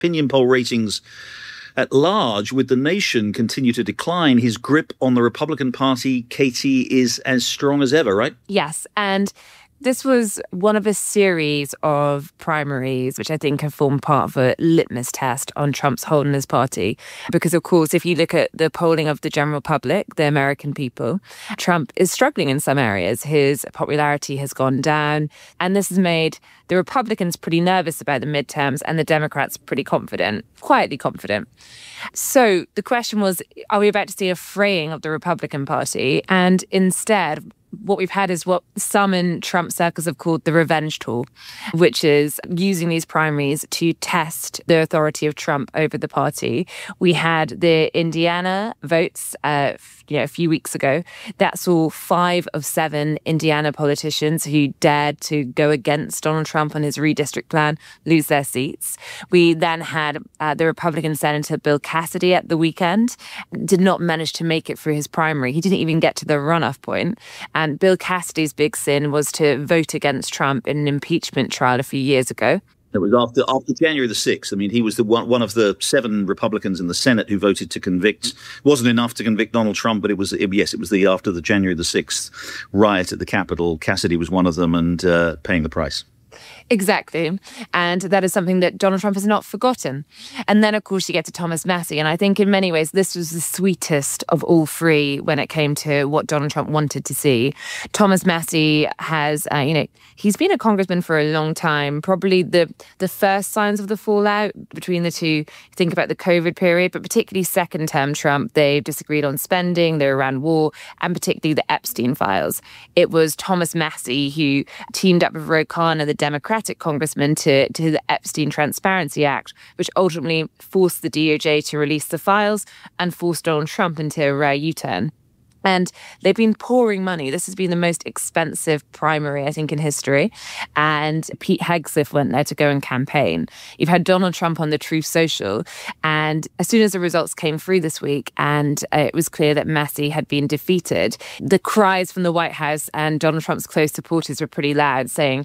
opinion poll ratings at large, with the nation continue to decline, his grip on the Republican Party, Katie, is as strong as ever, right? Yes. And this was one of a series of primaries, which I think have formed part of a litmus test on Trump's hold on his party. Because, of course, if you look at the polling of the general public, the American people, Trump is struggling in some areas. His popularity has gone down. And this has made the Republicans pretty nervous about the midterms and the Democrats pretty confident, quietly confident. So the question was, are we about to see a fraying of the Republican Party? And instead, what we've had is what some in Trump circles have called the revenge tool, which is using these primaries to test the authority of Trump over the party. We had the Indiana votes a few weeks ago. That saw 5 of 7 Indiana politicians who dared to go against Donald Trump on his redistrict plan lose their seats. We then had the Republican Senator Bill Cassidy at the weekend, did not manage to make it through his primary. He didn't even get to the runoff point. And Bill Cassidy's big sin was to vote against Trump in an impeachment trial a few years ago. It was after January the 6th. I mean, he was one of the 7 Republicans in the Senate who voted to convict. It wasn't enough to convict Donald Trump, but it was after the January the 6th riot at the Capitol. Cassidy was one of them and paying the price. Exactly. And that is something that Donald Trump has not forgotten. And then, of course, you get to Thomas Massie. And I think in many ways, this was the sweetest of all 3 when it came to what Donald Trump wanted to see. Thomas Massie has, he's been a congressman for a long time. Probably the first signs of the fallout between the two, think about the COVID period, but particularly second-term Trump, they disagreed on spending, they were around war, and particularly the Epstein files. It was Thomas Massie who teamed up with Ro Khanna, the Democratic congressman, to the Epstein Transparency Act, which ultimately forced the DOJ to release the files and forced Donald Trump into a rare U-turn. And they've been pouring money. This has been the most expensive primary, I think, in history. And Pete Hegseth went there to go and campaign. You've had Donald Trump on the Truth Social. And as soon as the results came through this week and it was clear that Massie had been defeated, the cries from the White House and Donald Trump's close supporters were pretty loud, saying,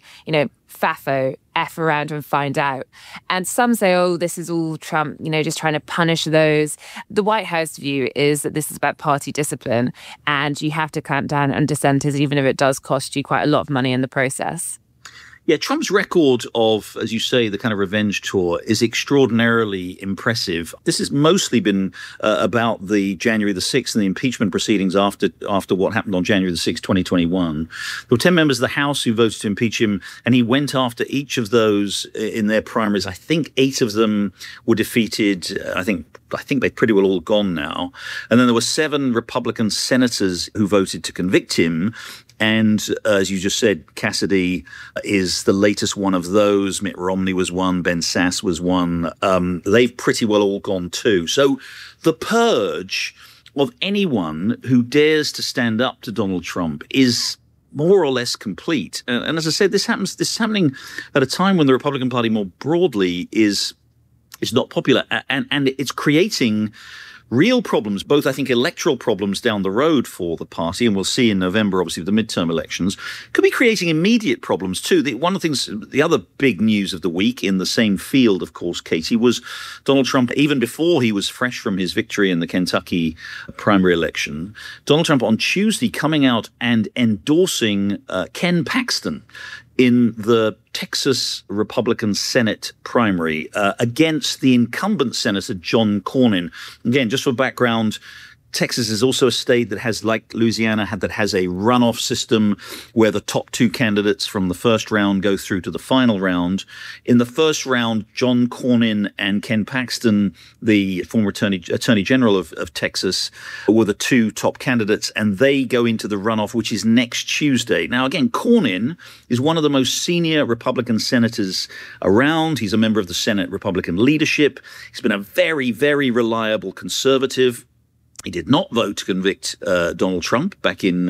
Fafo, F around and find out. And some say, this is all Trump, just trying to punish those. The White House view is that this is about party discipline and you have to clamp down on dissenters, even if it does cost you quite a lot of money in the process. Yeah, Trump's record of, as you say, the kind of revenge tour is extraordinarily impressive. This has mostly been about the January the 6th and the impeachment proceedings after what happened on January the 6th, 2021. There were 10 members of the House who voted to impeach him, and he went after each of those in their primaries. I think 8 of them were defeated. I think they've pretty well all gone now. And then there were 7 Republican senators who voted to convict him. And as you just said, Cassidy is the latest one of those. Mitt Romney was one. Ben Sasse was one. They've pretty well all gone too. So the purge of anyone who dares to stand up to Donald Trump is more or less complete. And as I said, this is happening at a time when the Republican Party more broadly is not popular. And it's creating real problems, both, I think, electoral problems down the road for the party, and we'll see in November, obviously, with the midterm elections, could be creating immediate problems too. The other big news of the week in the same field, of course, Katie, was Donald Trump, even before he was fresh from his victory in the Kentucky primary election, Donald Trump on Tuesday coming out and endorsing Ken Paxton in the Texas Republican Senate primary against the incumbent Senator John Cornyn. Again, just for background, Texas is also a state that has, like Louisiana, that has a runoff system where the top 2 candidates from the first round go through to the final round. In the first round, John Cornyn and Ken Paxton, the former Attorney General of Texas, were the 2 top candidates, and they go into the runoff, which is next Tuesday. Now, again, Cornyn is one of the most senior Republican senators around. He's a member of the Senate Republican leadership. He's been a very, very reliable conservative. He did not vote to convict Donald Trump back in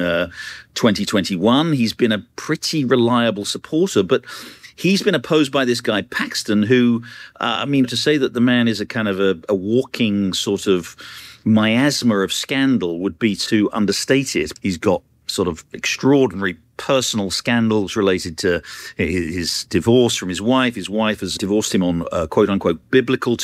2021. He's been a pretty reliable supporter, but he's been opposed by this guy Paxton, who, to say that the man is a kind of a walking sort of miasma of scandal would be to understate it. He's got sort of extraordinary personal scandals related to his divorce from his wife. His wife has divorced him on quote unquote biblical